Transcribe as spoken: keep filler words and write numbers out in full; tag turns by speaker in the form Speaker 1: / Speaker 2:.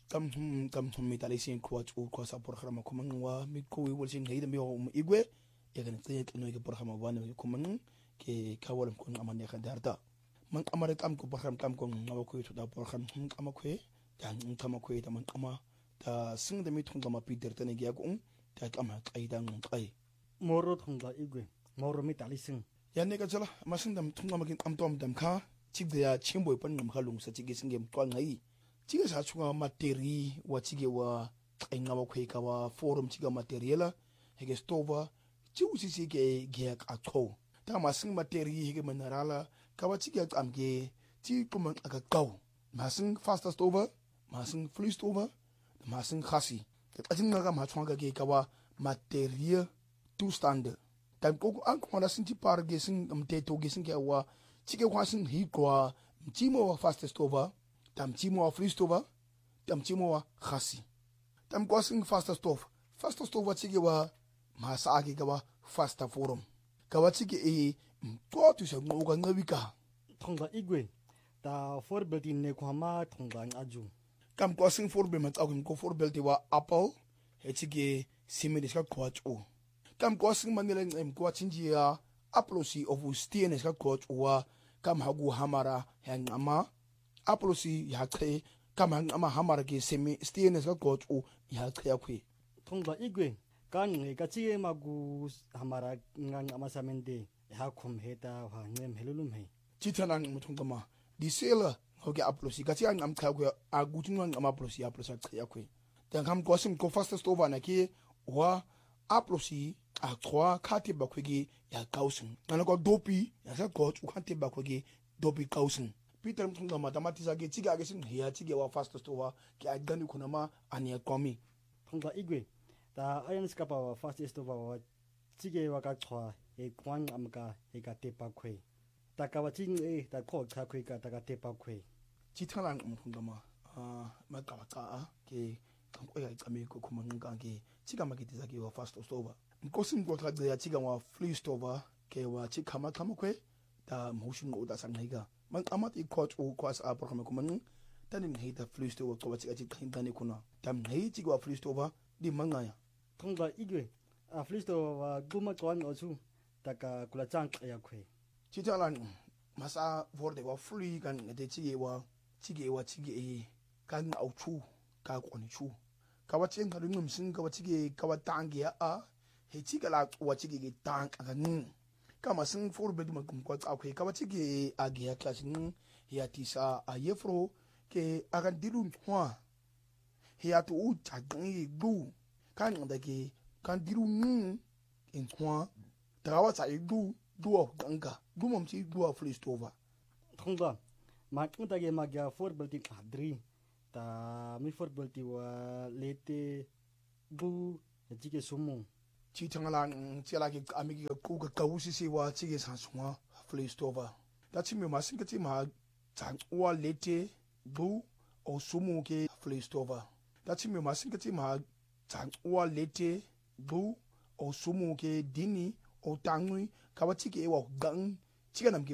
Speaker 1: kam hum kam hum mitalisin kwa chu kwa sa programa kumangwa mi ko wi wolsin heida mi o igwe ya kan tsaye kino ke programa bani kumang ke kawalam kun amane kan darta man amare kam ko program kam ko ngawa ko to da program hum kama ko da kama ko da man kama da sing da mi thung kama peter tane gya ko da kama kai dan kai
Speaker 2: moro thung da igwe moro mitalisin
Speaker 1: ya ne ka chala masin dam thung kama kin am tom dam kha chigda ya chimboy pan ngam khalung sa chige singem to ngai chiga sa chunga materi wa chige wa kainga wa kwei ka wa forum chiga materiala hege stova chiu si si ke ge ka ko ta ma sing materi hege minerala ka wa chige am ge chi kuma aka kau ma sing faster stova ma sing free stova ma sing khasi ta ajin ga ma chunga ge ka wa materia two standard tam ko an ko na sin ti par ge sing am te to ge sing ke wa chige kwa sing hi kwa chimo wa faster stova tam chimo wa free stova tam chimo wa khasi tam ko sing faster stove faster stove chige wa masa ake ka faster forum ka wa chige e to tu se ngo ga ngabika
Speaker 2: thonga igwe ta forbelti ne ko ma thonga aju
Speaker 1: kam ko sing forbe ma tsagun ko forbelti wa apple he chige simi diska ko chu kam ko sing manile ngem ko chinji ya aplosi of stienes ka ko wa kam hagu hamara hangama aplosi ya kre kam hangama hamara ke semi stienes ka ko chu ya kre akwe
Speaker 2: thonga igwe kan nge ka chi magu hamara ngang amasamende ha khum heta ha ngem helulum he
Speaker 1: chitana muthunga ma disela hoge aplosi ka chi am kha ko agutunwa am aplosi aplosi kre akwe dan kam ko sim ko fastest over na ke wa aplosi a trois kati bakwege ya kausen nana ko dopi ya sa ko u kati bakwege dopi kausen peter muthunga mathematics age chiga age sin ya chige wa fastest over ke agani kuna ma ania komi
Speaker 2: thonga igwe ta ayan skapa wa fastest over wa chige wa ka chwa e kwang amka e ka te pakwe ta ka wa ching e ta ko kha khwe ka ta ka te pakwe
Speaker 1: chithala muthunga ma a maka ka ke kan ko ya kame ko kuma ngan ke chiga makiti zake wa fastest over nkosi mkota ya chiga wa free stova ke wa chika makama kwe da motion oda sangiga man amati coach o kwas a program kuma tanin hita free stova ko chiga chika hintane kuna tam nei chiga wa free stova di mangaya
Speaker 2: thonga igwe a free stova guma kwan ochu taka kula chang ya kwe
Speaker 1: chitalan masa vorde wa free kan de chige wa chige wa chige e kan auchu ka kwani chu ka wa chen ka ringum sin ka wa chige ka wa tangi a he chiga la wa chige ge tank aga nun kama sin for be dum kum ko akwai ka wa chige age ya class nun ya tisa a yefro ke aga dilun hwa he ya to u cha gangi du kan da ke kan dilu nun in hwa da wa sa du du of ganga du mom chi du of free stova
Speaker 2: thonga ma kunta ge ma ga for belti kadri ta mi for belti wa lete bu chige sumu
Speaker 1: chi changala chela ke amigi ku ka kawusi si wa chige sanswa free stova da chi mi ma sin ke ti ma chang wa lete bu o sumu ke free stova da chi mi ma sin ke ti ma chang wa lete bu o sumu ke dini o tangui ka wa chige wa gang chiga nam